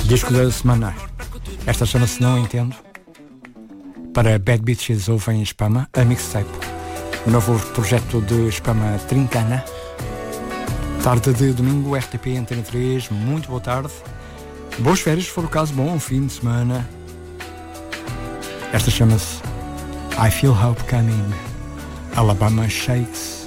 Disco da semana. Esta chama-se Não Entendo. Para Bad Bitches ouvem Spama, a mixtape. O novo projeto de Spama Trincana. Tarde de domingo, RTP Antena 3. Muito boa tarde. Boas férias, se for o caso, bom fim de semana. Esta chama-se I Feel Hope Coming. Alabama Shakes.